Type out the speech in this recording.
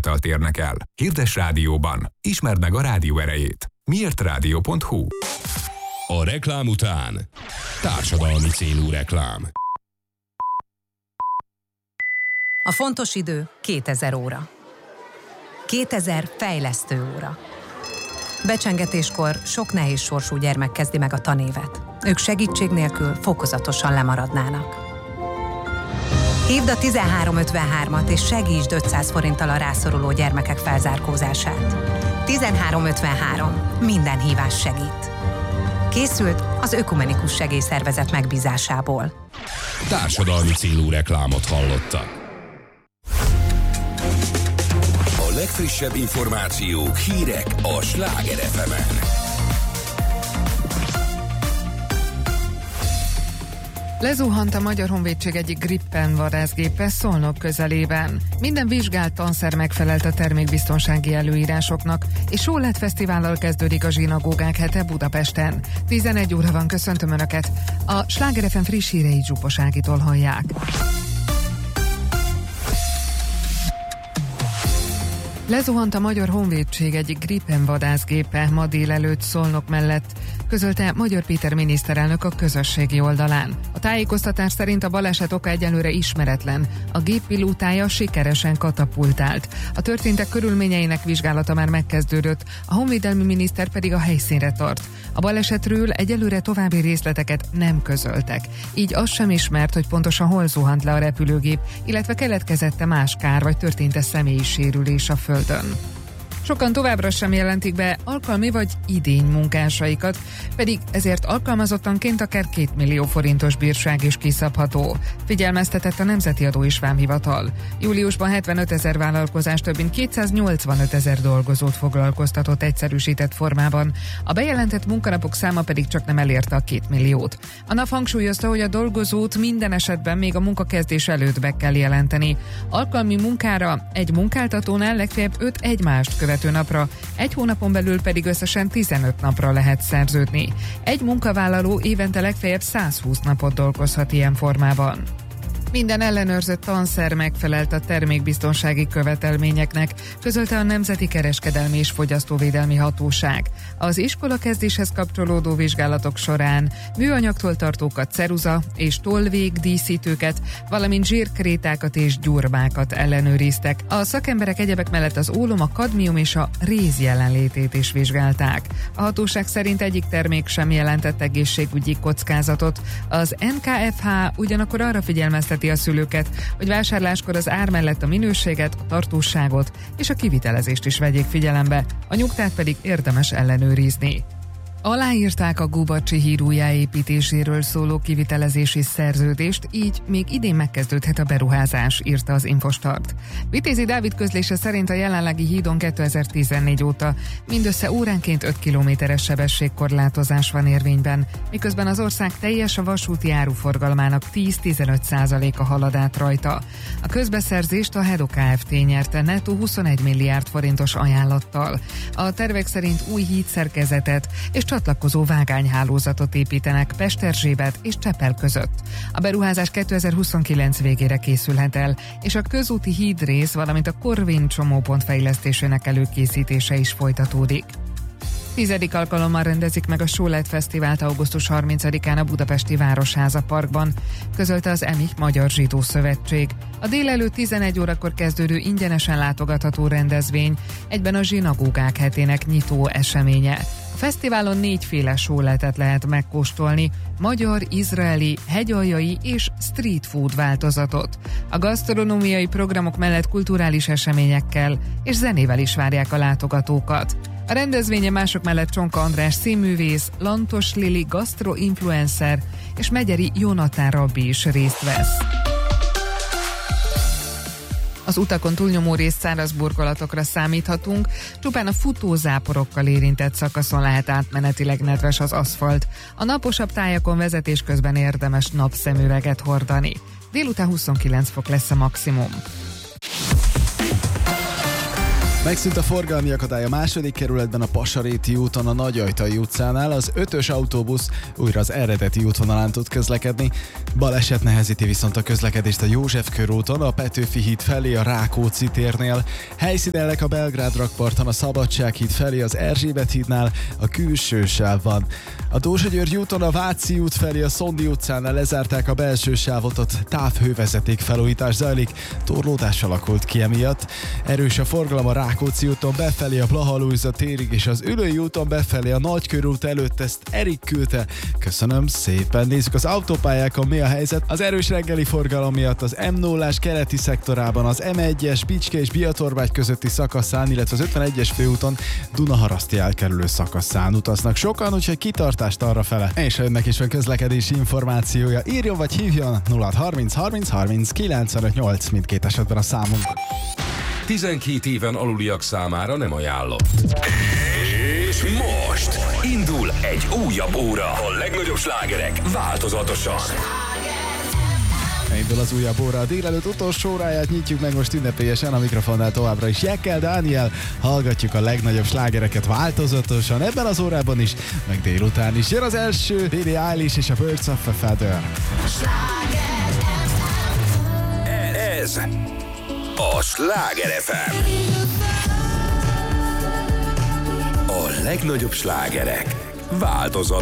fiatalt érnek el. Hirdess rádióban. Ismerd meg a rádió erejét. miértrádió.hu. A reklám után társadalmi célú reklám. A fontos idő 2000 óra. 2000 fejlesztő óra. Becsengetéskor sok nehéz sorsú gyermek kezdi meg a tanévet. Ők segítség nélkül fokozatosan lemaradnának. Hívd a 1353-at és segítsd 500 forinttal a rászoruló gyermekek felzárkózását. 1353. Minden hívás segít. Készült az Ökumenikus Segélyszervezet megbízásából. Társadalmi célú reklámot hallottak. A legfrissebb információk, hírek a Sláger FM-en. Lezuhant a Magyar Honvédség egyik Gripen vadászgépe Szolnok közelében. Minden vizsgált tanszer megfelelt a termékbiztonsági előírásoknak, és Sólet Fesztivállal kezdődik a Zsinagógák hete Budapesten. 11 óra van, köszöntöm Önöket. A Sláger FM friss híreit Zsupos Ágitól hallják. Lezuhant a Magyar Honvédség egyik Gripen vadászgépe ma délelőtt Szolnok mellett, közölte Magyar Péter miniszterelnök a közösségi oldalán. A tájékoztatás szerint a baleset oka egyelőre ismeretlen. A gép pilótája sikeresen katapultált. A történtek körülményeinek vizsgálata már megkezdődött, a honvédelmi miniszter pedig a helyszínre tart. A balesetről egyelőre további részleteket nem közöltek. Így az sem ismert, hogy pontosan hol zuhant le a repülőgép, illetve keletkezett-e más kár, vagy történt-e személyi sérülés a földön. Sokan továbbra sem jelentik be alkalmi vagy idény munkásaikat, pedig ezért alkalmazottanként akár 2 millió forintos bírság is kiszabható. Figyelmeztetett a Nemzeti Adó és Vámhivatal. Júliusban 75 000 vállalkozás több mint 285 000 dolgozót foglalkoztatott egyszerűsített formában, a bejelentett munkanapok száma pedig csak nem elérte a 2 milliót. A NAV hangsúlyozta, hogy a dolgozót minden esetben még a munkakezdés előtt be kell jelenteni. Alkalmi munkára egy munkáltatónál legfeljebb 5 egymást követő napra, egy hónapon belül pedig összesen 15 napra lehet szerződni. Egy munkavállaló évente legfeljebb 120 napot dolgozhat ilyen formában. Minden ellenőrzött tanszer megfelelt a termékbiztonsági követelményeknek, közölte a Nemzeti Kereskedelmi és Fogyasztóvédelmi Hatóság. Az iskolakezdéshez kapcsolódó vizsgálatok során műanyagtól tartókat, ceruza és tollvég díszítőket, valamint zsírkrétákat és gyurmákat ellenőriztek. A szakemberek egyebek mellett az ólom, a kadmium és a réz jelenlétét is vizsgálták. A hatóság szerint egyik termék sem jelentett egészségügyi kockázatot. Az NKFH ugyanakkor arra figyelmezteti a szülőket, hogy vásárláskor az ár mellett a minőséget, a tartóságot és a kivitelezést is vegyék figyelembe, a nyugtát pedig érdemes ellenőrizni. Aláírták a Gubacsi híd újjáépítéséről szóló kivitelezési szerződést, így még idén megkezdődhet a beruházás, írta az Infostart. Vitézi Dávid közlése szerint a jelenlegi hídon 2014 óta mindössze óránként 5 kilométeres sebességkorlátozás van érvényben, miközben az ország teljes vasúti áruforgalmának 10-15%-a halad át rajta. A közbeszerzést a Hedo Kft. Nyerte nettó 21 milliárd forintos ajánlattal. A tervek szerint új hídszerkezetet és csatlakozó vágányhálózatot építenek Pesterzsébet és Csepel között. A beruházás 2029 végére készülhet el, és a közúti hídrész, valamint a Korvin csomópont fejlesztésének előkészítése is folytatódik. 10. alkalommal rendezik meg a Sólet Fesztivált augusztus 30-án a budapesti Városháza Parkban, közölte az EMIH Magyar Zsidó Szövetség. A délelőtt 11 órakor kezdődő ingyenesen látogatható rendezvény egyben a Zsinagógák hetének nyitó eseménye. A fesztiválon 4 féle sóletet lehet megkóstolni, magyar, izraeli, hegyaljai és street food változatot. A gasztronómiai programok mellett kulturális eseményekkel és zenével is várják a látogatókat. A rendezvényen mások mellett Csonka András színművész, Lantos Lili gasztroinfluencer és Megyeri Jonatán rabbi is részt vesz. Az utakon túlnyomó részt száraz burkolatokra számíthatunk, csupán a futózáporokkal érintett szakaszon lehet átmenetileg nedves az aszfalt. A naposabb tájakon vezetés közben érdemes napszemüveget hordani. Délután 29 fok lesz a maximum. Megszűnt a forgalmi akadály a második kerületben a Pasaréti úton a Nagyajtai utcánál, az 5-ös autóbusz újra az eredeti útvonalán tud közlekedni. Baleset nehezíti viszont a közlekedést a József körúton, a Petőfi híd felé a Rákóczi térnél. Helyszínelnek a Belgrád rakparton, a Szabadság híd felé az Erzsébet hídnál, a külső sávban. A Dózsa-György úton a Váci út felé a Szondi utcánál lezárták a belső sávot, ott távhővezeték felújítás zajlik, torlódás alakult ki emiatt. Erős a forgalom a Rákóczi úton befelé a Blaha Lujza térig, és az Ülői úton befelé a Nagykörút előtt, ezt Erik küldte. Köszönöm szépen. Nézzük az autópályákon mi a helyzet. Az erős reggeli forgalom miatt az M0-ás keleti szektorában, az M1-es Bicske és Biatorbágy közötti szakaszán, illetve az 51-es főúton Dunaharaszti elkerülő szakaszán utaznak sokan, úgyhogy kitartást arrafele. És ha önnek is van közlekedési információja, írjon vagy hívjon 0630 30 30 95 8, mindkét esetben a számunk. 12 éven aluliak számára nem ajánlott. És most indul egy újabb óra. A legnagyobb slágerek változatosan. Indul az újabb óra, a délelőtt utolsó óráját nyitjuk meg most ünnepélyesen, a mikrofonnál továbbra is Jekkel Dániel. Hallgatjuk a legnagyobb slágereket változatosan ebben az órában is, meg délután is. Jön az első, Billie Eilish és a Birds of a Feather. Ez a Sláger FM. A legnagyobb slágerek változatosan.